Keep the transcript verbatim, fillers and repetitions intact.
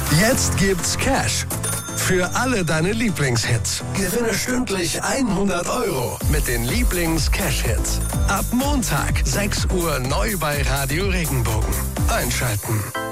Jetzt gibt's Cash für alle deine Lieblingshits. Gewinne stündlich hundert Euro mit den Lieblings-Cash-Hits. Ab Montag, sechs Uhr neu bei Radio Regenbogen. Einschalten.